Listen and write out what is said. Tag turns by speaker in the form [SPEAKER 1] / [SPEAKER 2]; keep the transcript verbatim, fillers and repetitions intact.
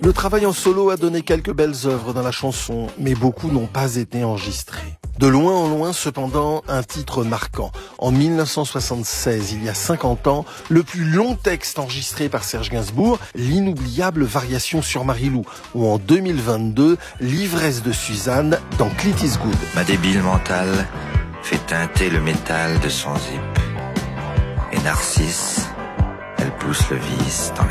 [SPEAKER 1] Le travail en solo a donné quelques belles œuvres dans la chanson, mais beaucoup n'ont pas été enregistrés. De loin en loin, cependant, un titre marquant. En mille neuf cent soixante-seize, il y a cinquante ans, le plus long texte enregistré par Serge Gainsbourg, l'inoubliable Variation sur Marilou, ou en deux mille vingt-deux, l'ivresse de Suzanne dans Clint Eastwood.
[SPEAKER 2] Ma débile mentale fait teinter le métal de son zip. Et Narcisse, elle pousse le vice dans la